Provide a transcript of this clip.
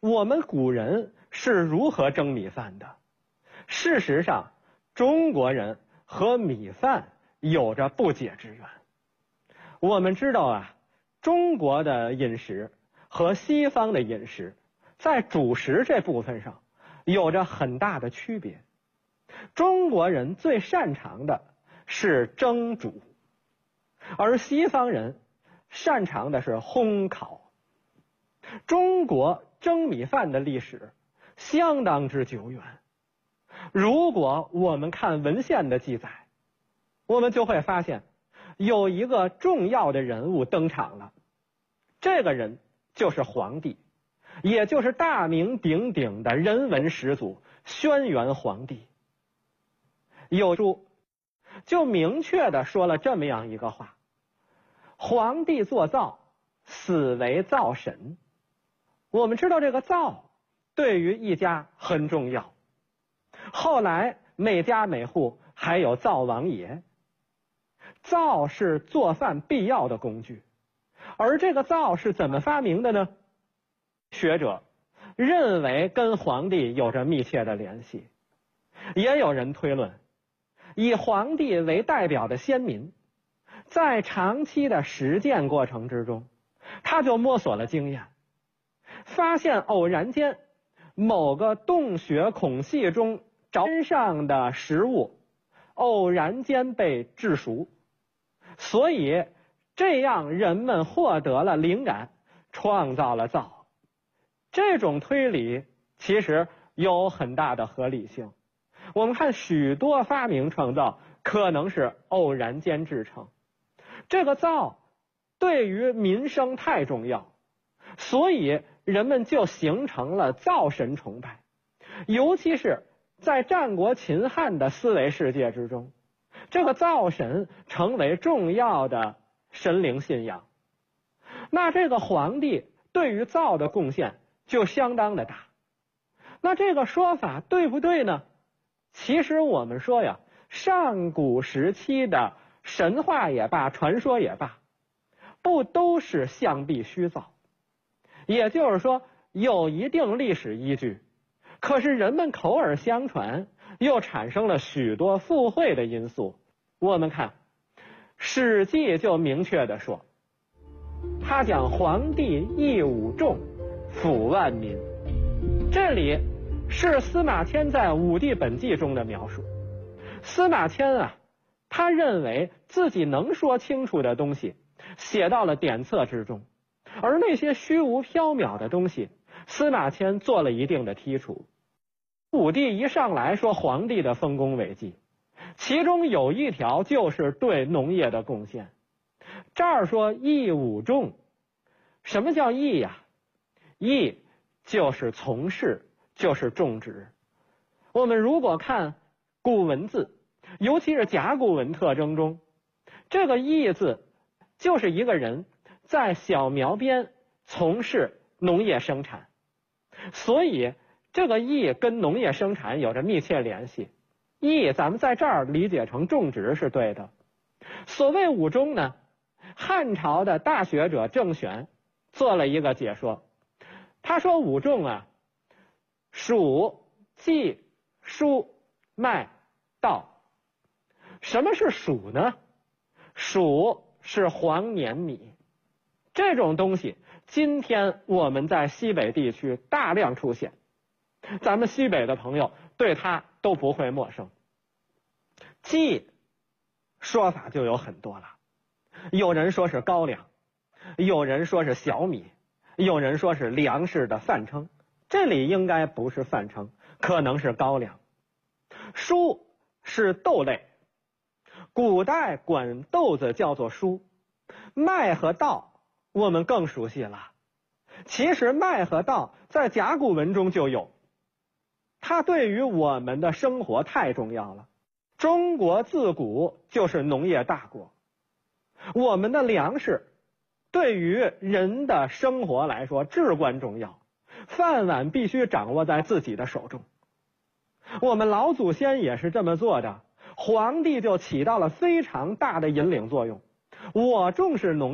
我们古人是如何蒸米饭的？事实上，中国人和米饭有着不解之缘。我们知道啊，中国的饮食和西方的饮食在主食这部分上有着很大的区别。中国人最擅长的是蒸煮，而西方人擅长的是烘烤。中国蒸米饭的历史相当之久远。如果我们看文献的记载，我们就会发现有一个重要的人物登场了。这个人就是皇帝，也就是大名鼎鼎的人文始祖轩辕皇帝。有书就明确地说了这么样一个话：皇帝作灶，死为灶神。我们知道这个灶对于一家很重要，后来每家每户还有灶王爷。灶是做饭必要的工具，而这个灶是怎么发明的呢？学者认为跟皇帝有着密切的联系，也有人推论，以皇帝为代表的先民，在长期的实践过程之中，他就摸索了经验，发现偶然间某个洞穴孔隙中着上的食物偶然间被制熟，所以这样人们获得了灵感，创造了灶。这种推理其实有很大的合理性。我们看许多发明创造可能是偶然间制成。这个灶对于民生太重要，所以人们就形成了灶神崇拜。尤其是在战国秦汉的思维世界之中，这个灶神成为重要的神灵信仰。那这个皇帝对于灶的贡献就相当的大。那这个说法对不对呢？其实我们说呀，上古时期的神话也罢，传说也罢，不都是象壁虚造，也就是说有一定历史依据，可是人们口耳相传，又产生了许多附会的因素。我们看《史记》就明确地说，他讲皇帝义武重，抚万民。这里是司马迁在《武帝本纪》中的描述。司马迁啊，他认为自己能说清楚的东西写到了典册之中，而那些虚无缥缈的东西，司马迁做了一定的剔除。武帝一上来说皇帝的丰功伟绩，其中有一条就是对农业的贡献。这儿说义武重，什么叫义呀？义就是从事，就是种植。我们如果看古文字，尤其是甲骨文特征中，这个义字就是一个人在小苗边从事农业生产，所以这个义跟农业生产有着密切联系。义咱们在这儿理解成种植是对的。所谓武中呢，汉朝的大学者郑玄做了一个解说。他说武仲啊，黍、稷、菽、麦、稻。什么是黍呢？黍是黄黏米，这种东西今天我们在西北地区大量出现，咱们西北的朋友对它都不会陌生。稷说法就有很多了，有人说是高粱，有人说是小米，有人说是粮食的泛称，这里应该不是泛称，可能是高粱。菽是豆类，古代管豆子叫做菽。麦和稻我们更熟悉了，其实麦和稻在甲骨文中就有，它对于我们的生活太重要了。中国自古就是农业大国，我们的粮食对于人的生活来说至关重要，饭碗必须掌握在自己的手中。我们老祖先也是这么做的，皇帝就起到了非常大的引领作用。我重视农